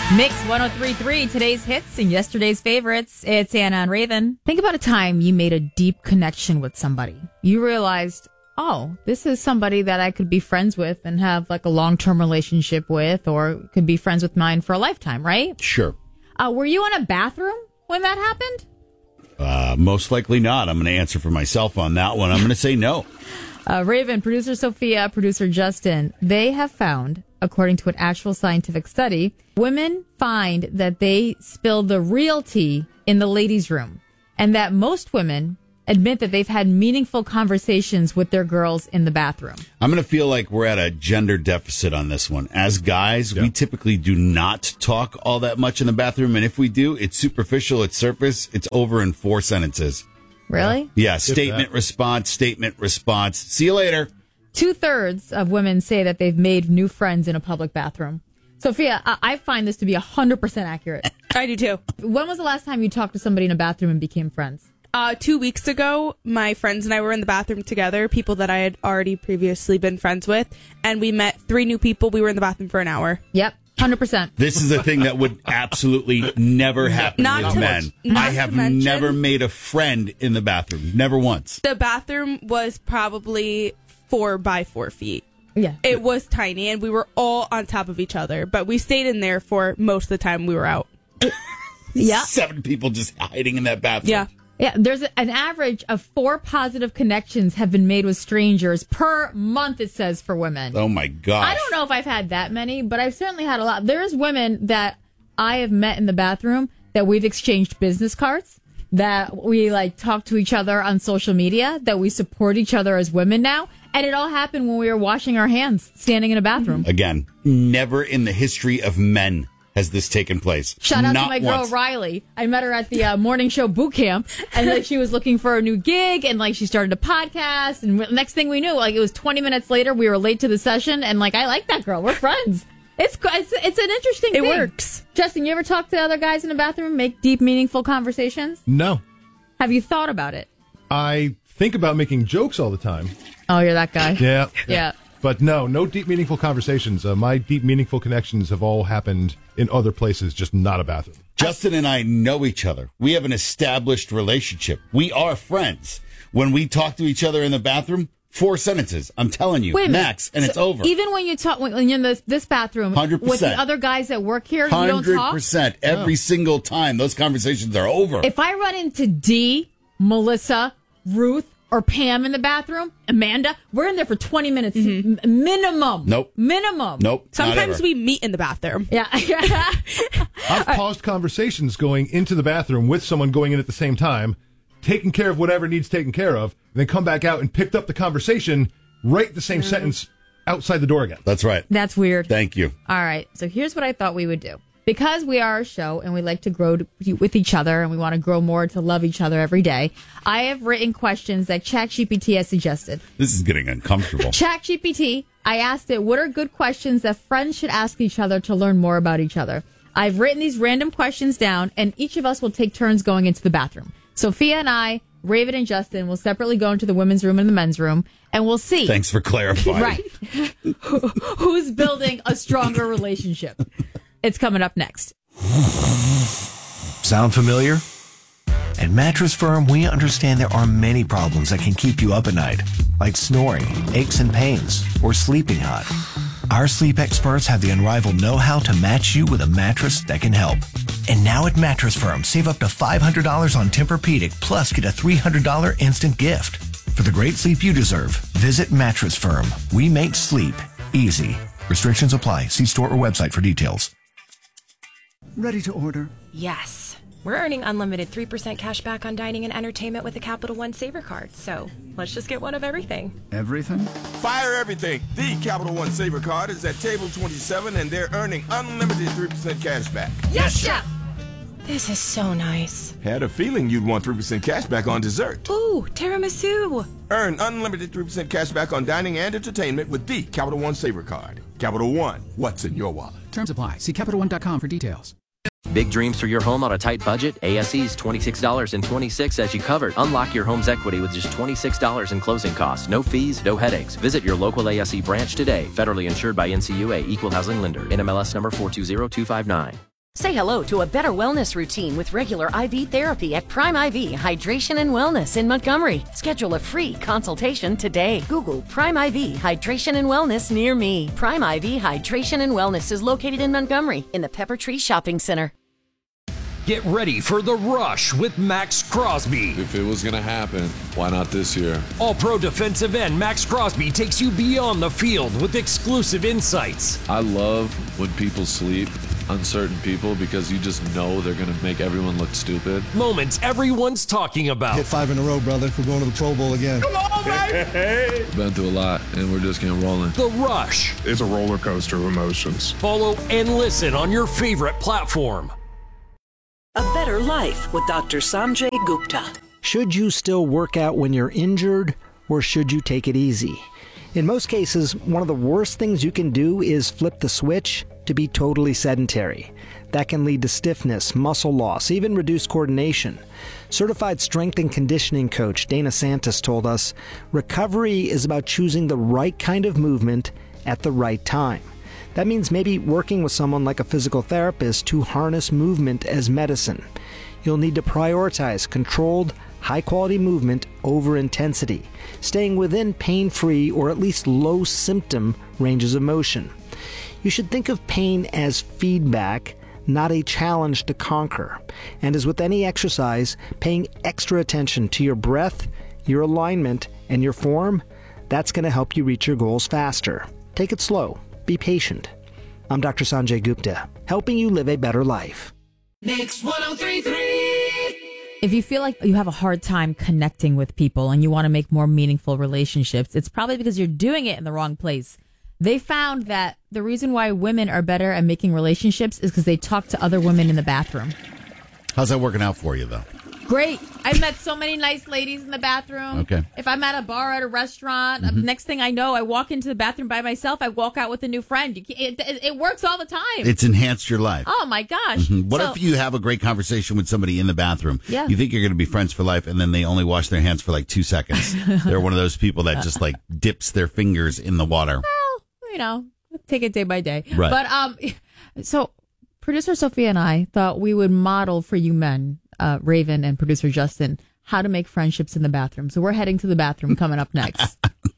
Mix 103.3, today's hits and yesterday's favorites. It's Anna and Raven. Think about a time you made a deep connection with somebody. You realized, oh, this is somebody that I could be friends with and have like a long-term relationship with, or could be friends with mine for a lifetime, right? Sure. Were you in a bathroom when that happened? Most likely not. I'm going to answer for myself on that one. I'm going to say no. Raven, producer Sophia, producer Justin, they have found, according to an actual scientific study, women find that they spill the real tea in the ladies' room, and that most women admit that they've had meaningful conversations with their girls in the bathroom. I'm going to feel like we're at a gender deficit on this one. As guys, we typically do not talk all that much in the bathroom, and if we do, it's superficial, it's surface, it's over in 4 sentences. Really? Yeah, statement, response, see you later. 2/3 of women say that they've made new friends in a public bathroom. Sophia, I find this to be 100% accurate. I do too. When was the last time you talked to somebody in a bathroom and became friends? 2 weeks ago, my friends and I were in the bathroom together, people that I had already previously been friends with, and we met 3 new people. We were in the bathroom for an hour. Yep, 100%. This is a thing that would absolutely never happen with men. I have never made a friend in the bathroom. Never once. The bathroom was probably 4 by 4 feet. Yeah. It was tiny, and we were all on top of each other, but we stayed in there for most of the time we were out. Yeah. 7 people just hiding in that bathroom. Yeah. Yeah, there's an average of 4 positive connections have been made with strangers per month, it says, for women. Oh, my gosh. I don't know if I've had that many, but I've certainly had a lot. There's women that I have met in the bathroom that we've exchanged business cards, that we, like, talk to each other on social media, that we support each other as women now. And it all happened when we were washing our hands, standing in a bathroom. Again, never in the history of men has this taken place. Shout out Not to my girl once. Riley. I met her at the morning show boot camp, and like she was looking for a new gig, and like she started a podcast, and next thing we knew, like it was 20 minutes later, we were late to the session, and like I like that girl. We're friends. It's an interesting thing. It works. Justin, you ever talk to other guys in the bathroom, make deep, meaningful conversations? No. Have you thought about it? I think about making jokes all the time. Oh, you're that guy. Yeah. Yeah. But no deep, meaningful conversations. My deep, meaningful connections have all happened in other places, just not a bathroom. Justin and I know each other. We have an established relationship. We are friends. When we talk to each other in the bathroom, 4 sentences. I'm telling you, Wait a minute. max, and So it's over. Even when you talk, when you're in this bathroom 100%. with the other guys that work here, you don't talk? 100%. Every single time, those conversations are over. If I run into Dee, Melissa, Ruth, or Pam in the bathroom, Amanda, we're in there for 20 minutes minimum. Nope. Minimum. Nope. Sometimes we meet in the bathroom. Yeah. I've paused conversations going into the bathroom with someone going in at the same time, taking care of whatever needs taken care of, and then come back out and picked up the conversation right the same sentence outside the door again. That's right. That's weird. Thank you. All right. So here's what I thought we would do. Because we are a show and we like to grow with each other and we want to grow more to love each other every day, I have written questions that ChatGPT has suggested. This is getting uncomfortable. ChatGPT, I asked it, what are good questions that friends should ask each other to learn more about each other? I've written these random questions down, and each of us will take turns going into the bathroom. Sophia and I, Raven and Justin, will separately go into the women's room and the men's room, and we'll see. Thanks for clarifying. Right. Who's building a stronger relationship? It's coming up next. Sound familiar? At Mattress Firm, we understand there are many problems that can keep you up at night, like snoring, aches and pains, or sleeping hot. Our sleep experts have the unrivaled know-how to match you with a mattress that can help. And now at Mattress Firm, save up to $500 on Tempur-Pedic, plus get a $300 instant gift. For the great sleep you deserve, visit Mattress Firm. We make sleep easy. Restrictions apply. See store or website for details. Ready to order. Yes. We're earning unlimited 3% cash back on dining and entertainment with the Capital One Saver Card. So let's just get one of everything. Everything? Fire everything. The Capital One Saver Card is at table 27, and they're earning unlimited 3% cash back. Yes, Chef! This is so nice. Had a feeling you'd want 3% cash back on dessert. Ooh, tiramisu. Earn unlimited 3% cash back on dining and entertainment with the Capital One Saver Card. Capital One, what's in your wallet? Terms apply. See CapitalOne.com for details. Big dreams for your home on a tight budget? ASE's $26.26 as you covered. Unlock your home's equity with just $26 in closing costs. No fees, no headaches. Visit your local ASE branch today. Federally insured by NCUA. Equal housing lender. NMLS number 420259. Say hello to a better wellness routine with regular IV therapy at Prime IV Hydration and Wellness in Montgomery. Schedule a free consultation today. Google Prime IV Hydration and Wellness near me. Prime IV Hydration and Wellness is located in Montgomery in the Pepper Tree Shopping Center. Get ready for The Rush with Max Crosby. If it was going to happen, why not this year? All-pro defensive end Max Crosby takes you beyond the field with exclusive insights. I love when people sleep on certain people because you just know they're going to make everyone look stupid. Moments everyone's talking about. Hit 5 in a row, brother. We're going to the Pro Bowl again. Come on, baby! Been through a lot, and we're just getting rolling. The Rush. It's a roller coaster of emotions. Follow and listen on your favorite platform. A Better Life with Dr. Sanjay Gupta. Should you still work out when you're injured, or should you take it easy? In most cases, one of the worst things you can do is flip the switch to be totally sedentary. That can lead to stiffness, muscle loss, even reduced coordination. Certified strength and conditioning coach Dana Santos told us, recovery is about choosing the right kind of movement at the right time. That means maybe working with someone like a physical therapist to harness movement as medicine. You'll need to prioritize controlled, high-quality movement over intensity, staying within pain-free or at least low-symptom ranges of motion. You should think of pain as feedback, not a challenge to conquer. And as with any exercise, paying extra attention to your breath, your alignment, and your form, that's going to help you reach your goals faster. Take it slow. Be patient. I'm Dr. Sanjay Gupta, helping you live a better life. Mix 103.3. If you feel like you have a hard time connecting with people and you want to make more meaningful relationships, it's probably because you're doing it in the wrong place. They found that the reason why women are better at making relationships is because they talk to other women in the bathroom. How's that working out for you, though? Great. I met so many nice ladies in the bathroom. Okay. If I'm at a bar at a restaurant, next thing I know, I walk into the bathroom by myself. I walk out with a new friend. It works all the time. It's enhanced your life. Oh, my gosh. What if you have a great conversation with somebody in the bathroom? Yeah. You think you're going to be friends for life, and then they only wash their hands for like 2 seconds. They're one of those people that just like dips their fingers in the water. Well, take it day by day. Right. But so producer Sophia and I thought we would model for you men, Raven and producer Justin, how to make friendships in the bathroom. So we're heading to the bathroom coming up next.